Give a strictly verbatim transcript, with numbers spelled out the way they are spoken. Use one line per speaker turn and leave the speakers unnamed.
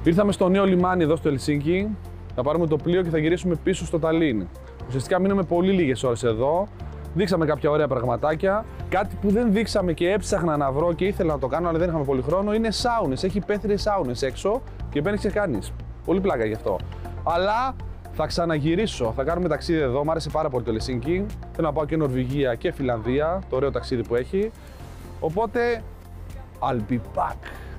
Ήρθαμε στο νέο λιμάνι εδώ στο Ελσίνκι, θα πάρουμε το πλοίο και θα γυρίσουμε πίσω στο Ταλίν. Ουσιαστικά μείναμε πολύ λίγες ώρες εδώ, δείξαμε κάποια ωραία πραγματάκια. Κάτι που δεν δείξαμε και έψαχνα να βρω και ήθελα να το κάνω, αλλά δεν είχαμε πολύ χρόνο, είναι σάουνες. Έχει υπαίθριες σάουνες έξω και μπαίνεις και κάνεις. Πολύ πλάκα γι' αυτό. Αλλά θα ξαναγυρίσω, θα κάνουμε ταξίδι εδώ. Μ' άρεσε πάρα πολύ το Ελσίνκι. Θέλω να πάω και Νορβηγία και Φιλανδία, το ωραίο ταξίδι που έχει. Οπότε, I'll be back.